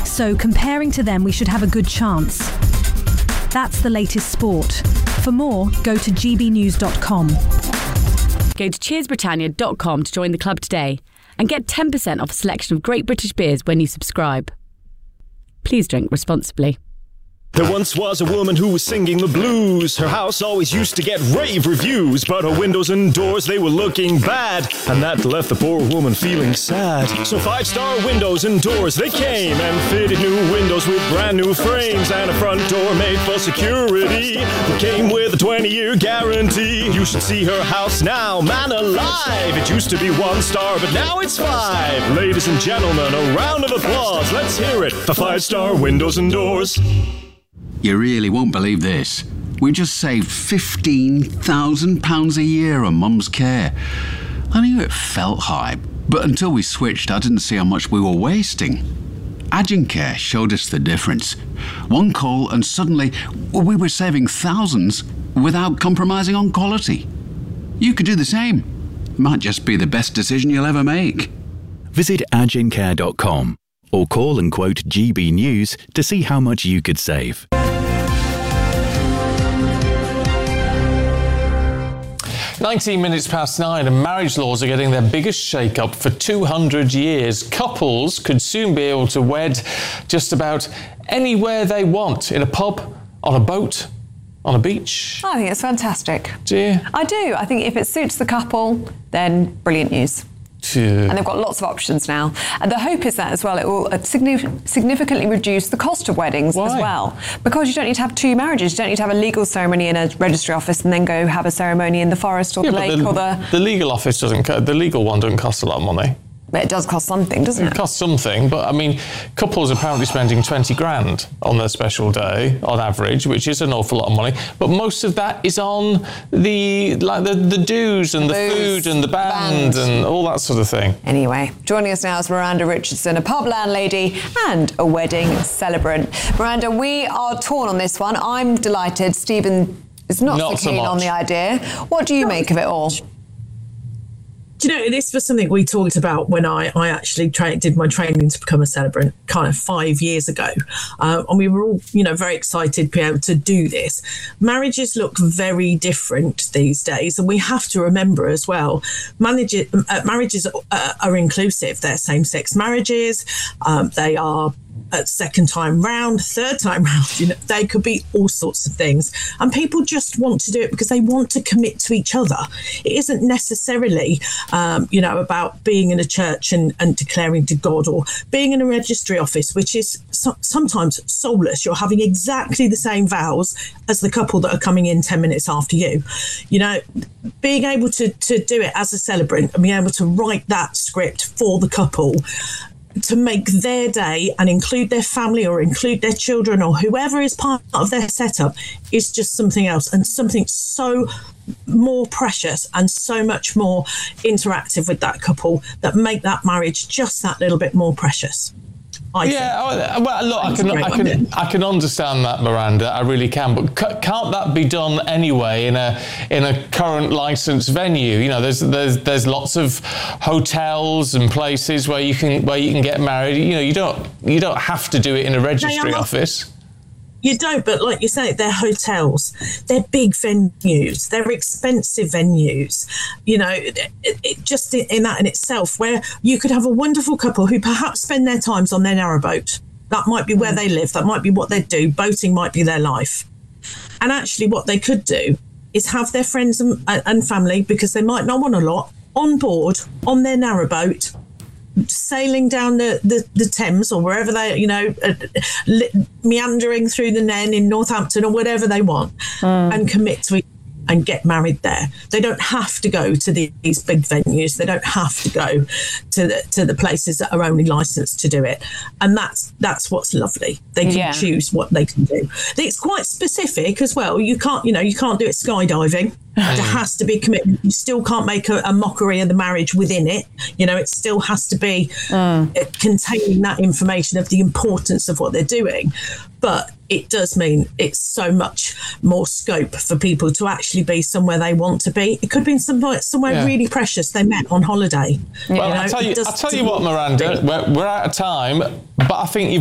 So comparing to them, we should have a good chance. That's the latest sport. For more, go to gbnews.com. Go to cheersbritannia.com to join the club today and get 10% off a selection of great British beers when you subscribe. Please drink responsibly. There once was a woman who was singing the blues. Her house always used to get rave reviews, but her windows and doors, they were looking bad, and that left the poor woman feeling sad. So 5-star Windows and Doors, they came and fitted new windows with brand new frames and a front door made for security that came with a 20-year guarantee. You should see her house now, man alive. It used to be 1 star, but now it's 5. Ladies and gentlemen, a round of applause. Let's hear it for 5-star Windows and Doors. You really won't believe this. We just saved £15,000 a year on Mum's care. I knew it felt high, but until we switched, I didn't see how much we were wasting. Agencare showed us the difference. One call and suddenly we were saving thousands without compromising on quality. You could do the same. It might just be the best decision you'll ever make. Visit agencare.com or call and quote GB News to see how much you could save. 19 minutes past 9 and marriage laws are getting their biggest shake-up for 200 years. Couples could soon be able to wed just about anywhere they want, in a pub, on a boat, on a beach. I think it's fantastic. Do you? I do. I think if it suits the couple, then brilliant news. And they've got lots of options now. And the hope is that as well, it will significantly reduce the cost of weddings as well. Because you don't need to have 2 marriages. You don't need to have a legal ceremony in a registry office and then go have a ceremony in the forest or the lake or the... The legal office the legal one doesn't cost a lot of money. But it does cost something, doesn't it? It costs something, but I mean, couples are apparently spending 20 grand on their special day on average, which is an awful lot of money. But most of that is on the dues and the food and the band and all that sort of thing. Anyway, joining us now is Miranda Richardson, a pub landlady and a wedding celebrant. Miranda, we are torn on this one. I'm delighted. Stephen is not so keen on the idea. What do you make of it all? Do you know, this was something we talked about when I actually did my training to become a celebrant kind of 5 years ago. And we were all, very excited to be able to do this. Marriages look very different these days. And we have to remember as well, marriages are inclusive. They're same-sex marriages. They are at second time round, third time round, they could be all sorts of things. And people just want to do it because they want to commit to each other. It isn't necessarily, about being in a church and declaring to God, or being in a registry office, which is sometimes soulless. You're having exactly the same vows as the couple that are coming in 10 minutes after you. Being able to do it as a celebrant and being able to write that script for the couple to make their day and include their family or include their children or whoever is part of their setup is just something else, and something so more precious and so much more interactive with that couple that make that marriage just that little bit more precious. Well, look, I can understand that, Miranda. I really can. But can't that be done anyway in a current licensed venue? There's lots of hotels and places where you can get married. You don't have to do it in a registry office. You don't, but like you say, they're hotels, they're big venues, they're expensive venues. Just in that in itself, where you could have a wonderful couple who perhaps spend their times on their narrowboat. That might be where they live. That might be what they do. Boating might be their life. And actually what they could do is have their friends and family, because they might not want a lot, on board on their narrowboat, sailing down the Thames or wherever they, meandering through the Nen in Northampton or whatever they want, and commit to it and get married there. They don't have to go to these big venues. They don't have to go to the places that are only licensed to do it. And that's what's lovely. They can choose what they can do. It's quite specific as well. You can't do it skydiving. There has to be commitment. You still can't make a mockery of the marriage within it. It still has to be containing that information of the importance of what they're doing. But it does mean it's so much more scope for people to actually be somewhere they want to be. It could be somewhere really precious they met on holiday. Well, I'll tell you what, Miranda, we're out of time, but I think you've